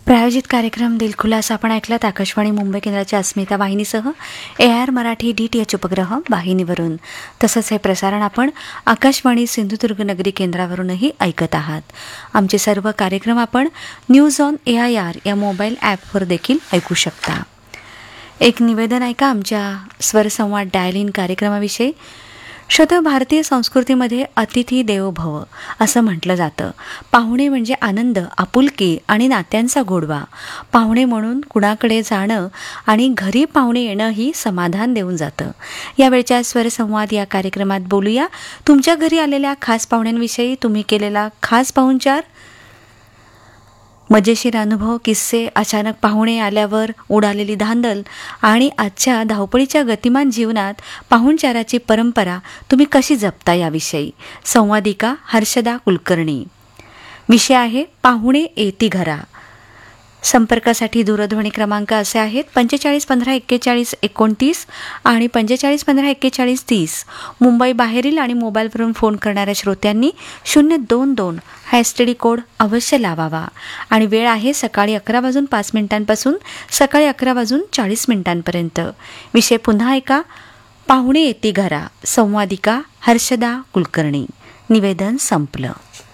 प्रायोजित कार्यक्रम दिलखुलास आपण ऐकलात आकाशवाणी मुंबई केंद्राच्या अस्मिता वाहिनीसह AR मराठी DTH उपग्रह वाहिनीवरून. तसंच हे प्रसारण आपण आकाशवाणी सिंधुदुर्ग नगरी केंद्रावरूनही ऐकत आहात. आमचे सर्व कार्यक्रम आपण न्यूज ऑन AIR या मोबाईल ॲपवर देखील ऐकू शकता. एक निवेदन ऐका आमच्या स्वरसंवाद डायल इन कार्यक्रमाविषयी. भारतीय संस्कृतीमध्ये अतिथी देवो भव असं म्हटलं जातं. पाहुणे म्हणजे आनंद, आपुलकी आणि नात्यांचा गोडवा. पाहुणे म्हणून कुणाकडे जाणं आणि घरी पाहुणे येणं ही समाधान देऊन जातं. यावेळच्या स्वरसंवाद या कार्यक्रमात बोलूया तुमच्या घरी आलेल्या खास पाहुण्यांविषयी, तुम्ही केलेला खास पाहुणचार, मजेशीर अनुभव, किस्से, अचानक पाहुणे आल्यावर उडालेली धांदल आणि आजच्या धावपळीच्या गतिमान जीवनात पाहुणचाराची परंपरा तुम्ही कशी जपता याविषयी. संवादिका हर्षदा कुलकर्णी. विषय आहे पाहुणे येती घरा. संपर्कासाठी दूरध्वनी क्रमांक असे आहेत 45 15 41 29 आणि 45 15 41 30. मुंबई बाहेरील आणि मोबाईलवरून फोन करणाऱ्या श्रोत्यांनी 022 हा STD कोड अवश्य लावावा. आणि वेळ आहे सकाळी 11:05 पासून सकाळी 11:40 विषय पुन्हा ऐका. पाहुणे येती घरा. संवादिका हर्षदा कुलकर्णी. निवेदन संपलं.